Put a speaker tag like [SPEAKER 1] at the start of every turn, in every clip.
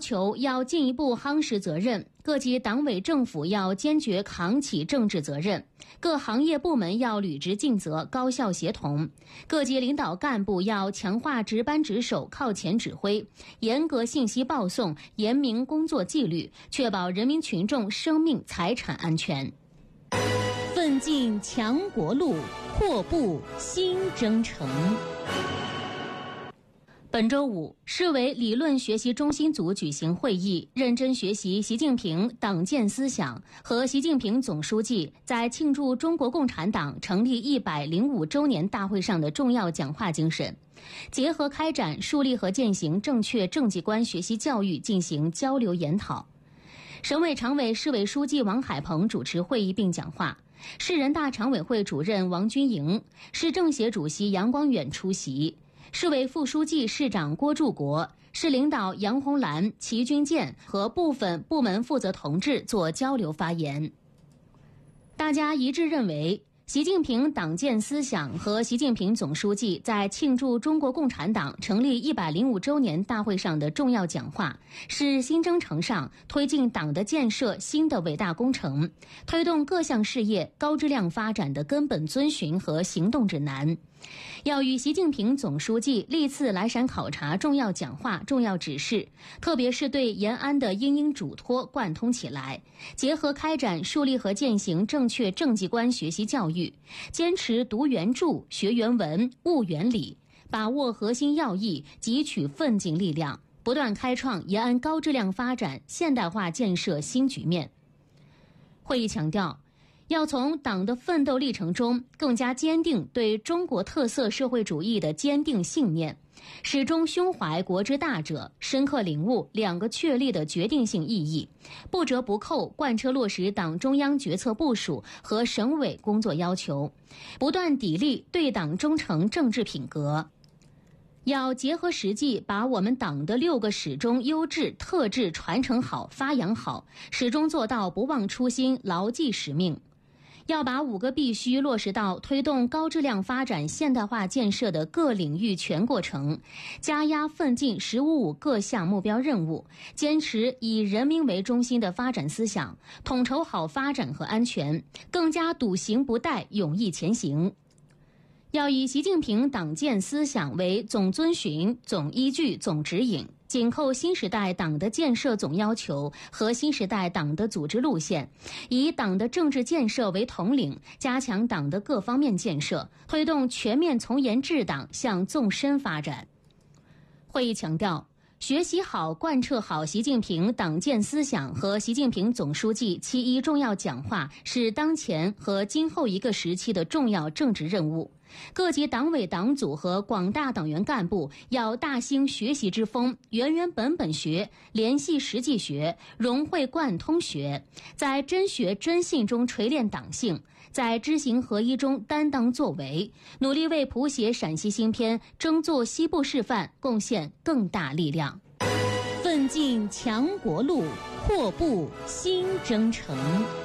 [SPEAKER 1] 求要进一步夯实责任，各级党委政府要坚决扛起政治责任，各行业部门要履职尽责、高效协同，各级领导干部要强化值班值守、靠前指挥，严格信息报送，严明工作纪律，确保人民群众生命财产安全。奋进强国路，阔步新征程。本周五，市委理论学习中心组举行会议，认真学习习近平党建思想和习近平总书记在庆祝中国共产党成立105周年大会上的重要讲话精神，结合开展树立和践行正确政绩观学习教育进行交流研讨。省委常委、市委书记王海鹏主持会议并讲话，市人大常委会主任王军营、市政协主席杨光远出席。市委副书记、市长郭柱国、市领导杨红兰、齐军建和部分部门负责同志做交流发言。大家一致认为，习近平党建思想和习近平总书记在庆祝中国共产党成立105周年大会上的重要讲话，是新征程上推进党的建设新的伟大工程，推动各项事业高质量发展的根本遵循和行动指南。要与习近平总书记历次来陕考察重要讲话、重要指示，特别是对延安的殷殷嘱托贯通起来，结合开展树立和践行正确政绩观学习教育，坚持读原著、学原文、悟原理，把握核心要义，汲取奋进力量，不断开创延安高质量发展现代化建设新局面。会议强调，要从党的奋斗历程中更加坚定对中国特色社会主义的坚定信念，始终胸怀国之大者，深刻领悟两个确立的决定性意义，不折不扣贯彻落实党中央决策部署和省委工作要求，不断砥砺对党忠诚政治品格。要结合实际，把我们党的6个始终优质特质传承好、发扬好，始终做到不忘初心、牢记使命。要把5个必须落实到推动高质量发展现代化建设的各领域全过程，加压奋进“15+5”各项目标任务，坚持以人民为中心的发展思想，统筹好发展和安全，更加笃行不怠、勇毅前行。要以习近平党建思想为总遵循、总依据、总指引，紧扣新时代党的建设总要求和新时代党的组织路线，以党的政治建设为统领，加强党的各方面建设，推动全面从严治党向纵深发展。会议强调，学习好、贯彻好习近平党建思想和习近平总书记7.1重要讲话是当前和今后一个时期的重要政治任务。各级党委党组和广大党员干部要大兴学习之风，原原本本学，联系实际学，融会贯通学，在真学真信中锤炼党性，在知行合一中担当作为，努力为谱写陕西新篇、争做西部示范贡献更大力量。奋进强国路，阔步新征程。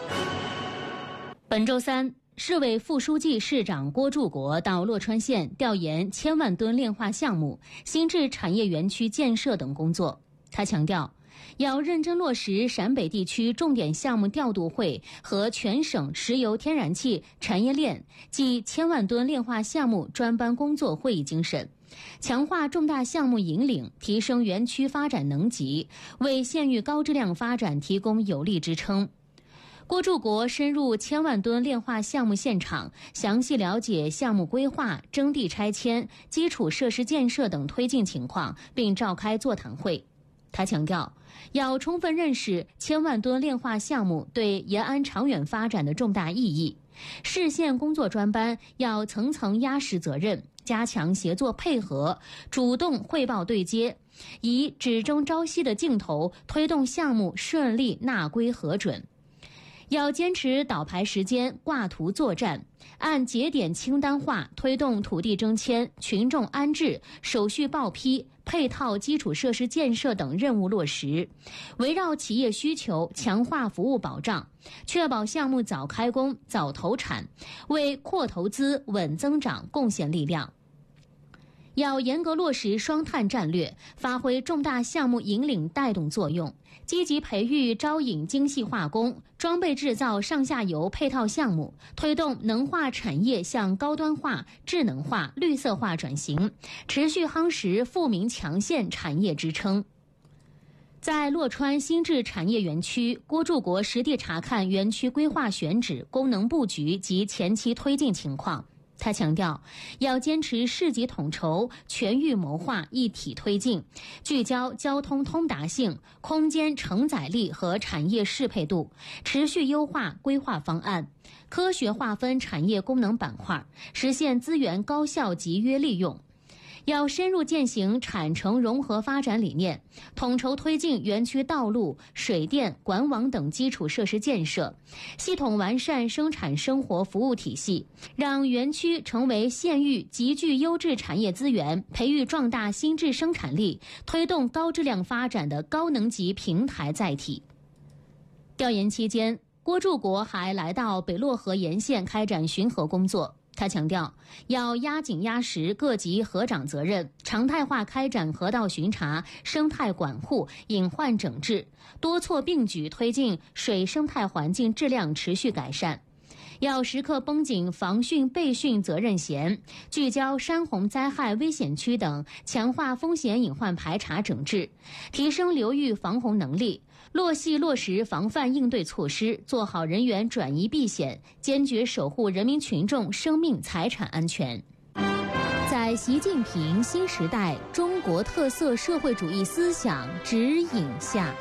[SPEAKER 1] 本周三，市委副书记、市长郭柱国到洛川县调研1000万吨炼化项目、新制产业园区建设等工作。他强调，要认真落实陕北地区重点项目调度会和全省石油天然气产业链暨1000万吨炼化项目专班工作会议精神，强化重大项目引领，提升园区发展能级，为县域高质量发展提供有力支撑。郭柱国深入1000万吨炼化项目现场，详细了解项目规划、征地拆迁、基础设施建设等推进情况，并召开座谈会。他强调，要充分认识1000万吨炼化项目对延安长远发展的重大意义。市县工作专班要层层压实责任，加强协作配合，主动汇报对接，以只争朝夕的劲头推动项目顺利纳规核准。要坚持倒牌时间、挂图作战，按节点清单化推动土地征迁、群众安置、手续报批、配套基础设施建设等任务落实，围绕企业需求强化服务保障，确保项目早开工、早投产，为扩投资、稳增长贡献力量。 要严格落实双碳战略，发挥重大项目引领带动作用，积极培育招引精细化工、装备制造上下游配套项目，推动能化产业向高端化、智能化、绿色化转型，持续夯实富民强县产业支撑。在洛川新制产业园区，郭柱国实地查看园区规划选址、功能布局及前期推进情况。他强调，要坚持市级统筹、全域谋划、一体推进，聚焦交通通达性、空间承载力和产业适配度，持续优化规划方案，科学划分产业功能板块，实现资源高效集约利用。要深入践行产城融合发展理念，统筹推进园区道路、水电、管网等基础设施建设，系统完善生产生活服务体系，让园区成为县域极具优质产业资源、培育壮大新质生产力、推动高质量发展的高能级平台载体。调研期间，郭柱国还来到北洛河沿线开展巡河工作。他强调，要压紧压实各级河长责任，常态化开展河道巡查、生态管护、隐患整治，多措并举推进水生态环境质量持续改善。要时刻绷紧防汛备汛责任弦，聚焦山洪灾害危险区等，强化风险隐患排查整治，提升流域防洪能力，落实防范应对措施，做好人员转移避险，坚决守护人民群众生命财产安全。在习近平新时代中国特色社会主义思想指引下，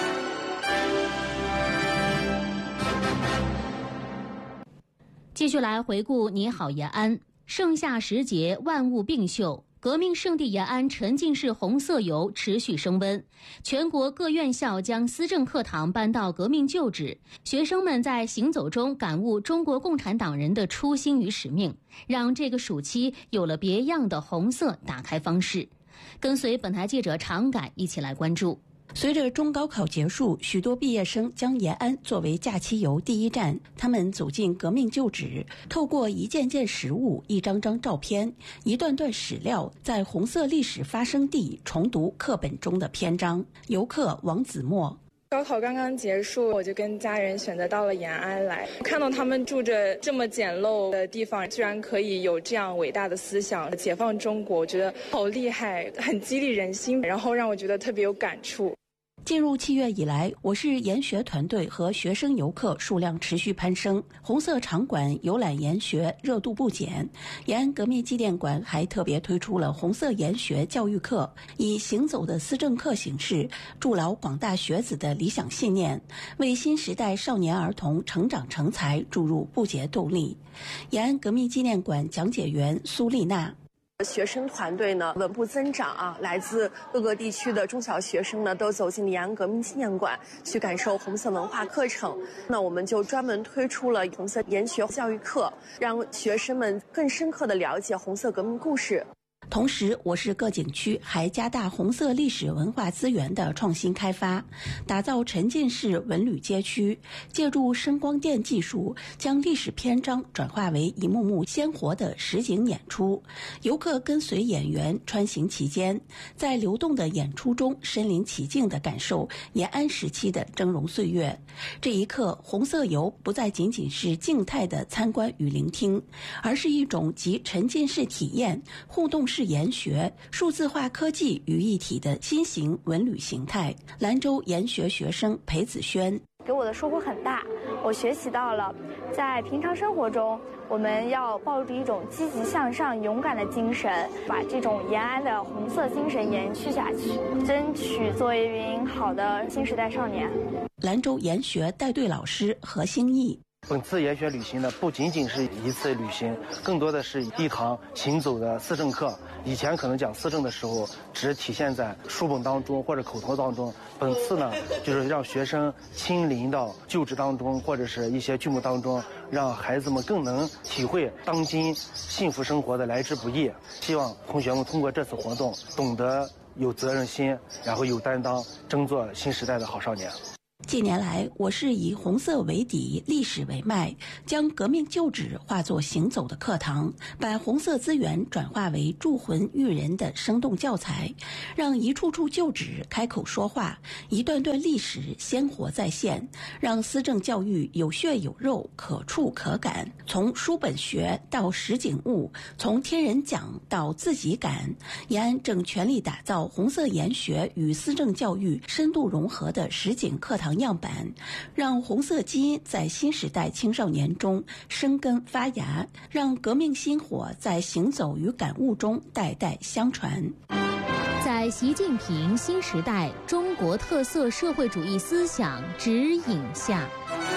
[SPEAKER 1] 继续来回顾你好延安。盛夏时节，万物并秀，革命圣地延安沉浸式红色游持续升温。全国各院校将思政课堂搬到革命旧址，学生们在行走中感悟中国共产党人的初心与使命，让这个暑期有了别样的红色打开方式。跟随本台记者常改一起来关注。
[SPEAKER 2] 随着中高考结束，许多毕业生将延安作为假期游第一站。他们走进革命旧址，透过一件件实物、一张张照片、一段段史料，在红色历史发生地重读课本中的篇章。游客王子墨。
[SPEAKER 3] 高考刚刚结束，我就跟家人选择到了延安来，看到他们住着这么简陋的地方，居然可以有这样伟大的思想，解放中国，我觉得好厉害，很激励人心，然后让我觉得特别有感触。
[SPEAKER 2] 进入7月以来，我市研学团队和学生游客数量持续攀升，红色场馆游览研学热度不减。延安革命纪念馆还特别推出了红色研学教育课，以行走的思政课形式，筑牢广大学子的理想信念，为新时代少年儿童成长成才注入不竭动力。延安革命纪念馆讲解员苏丽娜。
[SPEAKER 4] 学生团队呢稳步增长啊，来自各个地区的中小学生呢都走进延安革命纪念馆去感受红色文化课程。那我们就专门推出了红色研学教育课，让学生们更深刻地了解红色革命故事。
[SPEAKER 2] 同时，我市各景区还加大红色历史文化资源的创新开发，打造沉浸式文旅街区，借助声光电技术，将历史篇章转化为一幕幕鲜活的实景演出。游客跟随演员穿行其间，在流动的演出中身临其境地感受延安时期的峥嵘岁月。这一刻，红色游不再仅仅是静态的参观与聆听，而是一种集沉浸式体验、互动式研学、数字化科技于一体的新型文旅形态。兰州研学学生裴子轩。
[SPEAKER 5] 给我的收获很大，我学习到了在平常生活中我们要抱着一种积极向上勇敢的精神，把这种延安的红色精神延续下去，争取做一名好的新时代少年。
[SPEAKER 2] 兰州研学带队老师何兴义。
[SPEAKER 6] 本次研学旅行呢，不仅仅是一次旅行，更多的是一堂行走的思政课。以前可能讲思政的时候，只体现在书本当中或者口头当中。本次呢，就是让学生亲临到旧址当中，或者是一些剧目当中，让孩子们更能体会当今幸福生活的来之不易。希望同学们通过这次活动，懂得有责任心，然后有担当，争做新时代的好少年。
[SPEAKER 2] 近年来，我市以红色为底，历史为脉，将革命旧址化作行走的课堂，把红色资源转化为铸魂育人的生动教材，让一处处旧址开口说话，一段段历史鲜活再现，让思政教育有血有肉，可触可感。从书本学到实景物，从听人讲到自己感，延安正全力打造红色研学与思政教育深度融合的实景课堂样板，让红色基因在新时代青少年中生根发芽，让革命心火在行走与感悟中代代相传。
[SPEAKER 1] 在习近平新时代中国特色社会主义思想指引下，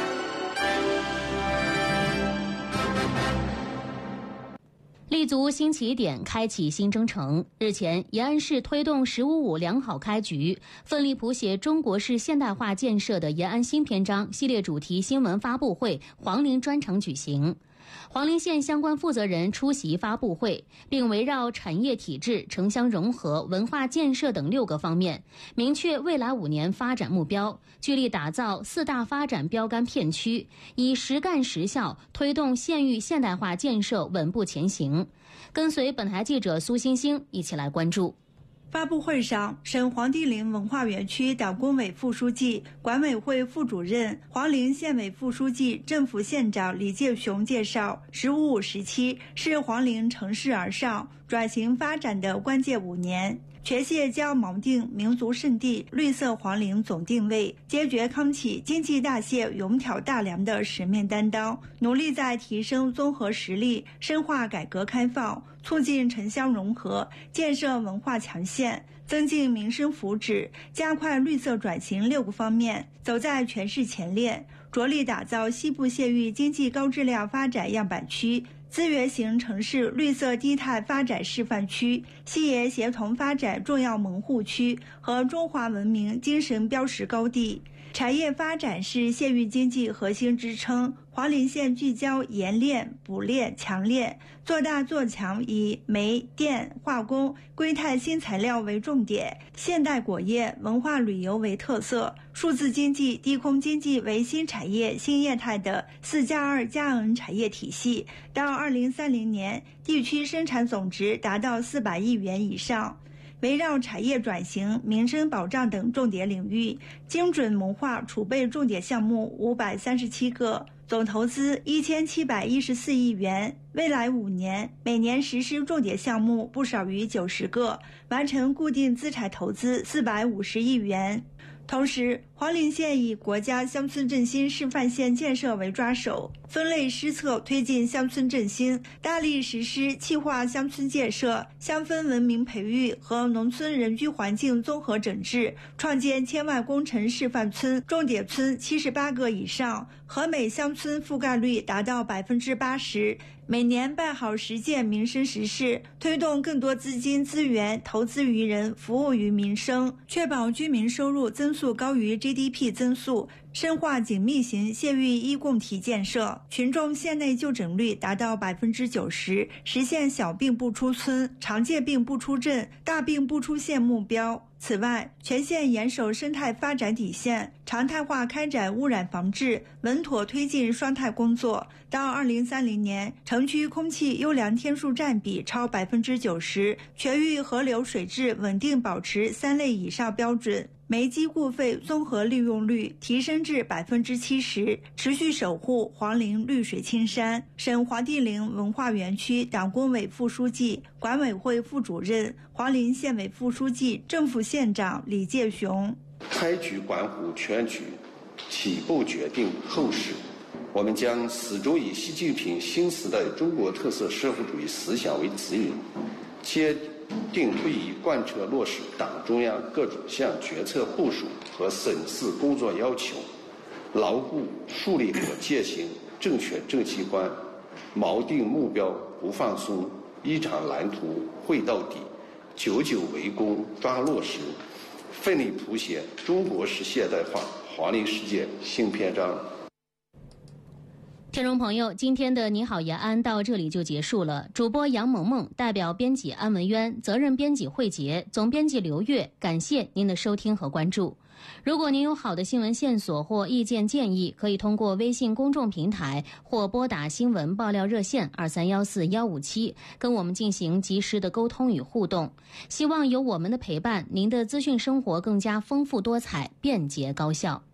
[SPEAKER 1] 立足新起点，开启新征程。日前，延安市推动“15+5”良好开局，奋力谱写中国式现代化建设的延安新篇章系列主题新闻发布会黄陵专场举行。黄陵县相关负责人出席发布会，并围绕产业体制、城乡融合、文化建设等6个方面，明确未来5年发展目标，聚力打造4大发展标杆片区，以实干实效推动县域现代化建设稳步前行。跟随本台记者苏欣欣一起来关注。
[SPEAKER 7] 发布会上，省黄帝陵文化园区党工委副书记、管委会副主任、黄陵县委副书记、政府县长李介雄介绍，“15+5”时期是黄陵乘势而上、转型发展的关键5年。全县将锚定民族圣地绿色黄陵总定位，坚决扛起经济大县勇挑大梁的使命担当，努力在提升综合实力、深化改革开放、促进城乡融合、建设文化强县、增进民生福祉、加快绿色转型6个方面走在全市前列，着力打造西部县域经济高质量发展样板区、资源型城市绿色低碳发展示范区、西延协同发展重要门户区和中华文明精神标识高地。产业发展是县域经济核心支撑，黄陵县聚焦冶炼、补炼、强炼，做大做强，以煤、电、化工、硅碳新材料为重点，现代果业、文化旅游为特色，数字经济、低空经济为新产业、新业态的4+2+N 产业体系。到2030年，地区生产总值达到400亿元以上。围绕产业转型、民生保障等重点领域，精准谋划储备重点项目537个，总投资1714亿元。未来5年，每年实施重点项目不少于90个，完成固定资产投资450亿元。同时，黄陵县以国家乡村振兴示范县建设为抓手，分类施策推进乡村振兴，大力实施气化乡村建设、乡村文明培育和农村人居环境综合整治，创建千万工程示范村、重点村78个以上，和每乡村覆盖率达到80%。每年办好10件民生实事，推动更多资金资源投资于人，服务于民生，确保居民收入增速高于 GDP 增速，深化紧密型县域一共体建设，群众县内就诊率达到90%，实现小病不出村、常见病不出镇、大病不出县目标。此外，全县严守生态发展底线，常态化开展污染防治，稳妥推进双态工作。到2030年，城区空气优良天数占比超90%，全域河流水质稳定保持3类以上标准。煤机固废综合利用率提升至70%，持续守护黄陵绿水青山。省黄帝陵文化园区党工委副书记、管委会副主任、黄陵县委副书记、政府县长李介雄：
[SPEAKER 8] 开局关乎全局，起步决定后事。我们将始终以习近平新时代中国特色社会主义思想为指引，坚定不移贯彻落实党中央各种项决策部署和审视工作要求，牢固树立和践行正确政绩观，锚定目标不放松，依场蓝图绘到底，久久为功抓落实，奋力谱写中国式现代化黄陵世界新篇章。
[SPEAKER 1] 听众朋友，今天的你好延安到这里就结束了。主播杨萌萌，代表编辑安文渊，责任编辑慧杰，总编辑刘月，感谢您的收听和关注。 如果您有好的新闻线索或意见建议，可以通过微信公众平台或拨打新闻爆料热线2314-157跟我们进行及时的沟通与互动。希望有我们的陪伴，您的资讯生活更加丰富多彩、便捷高效。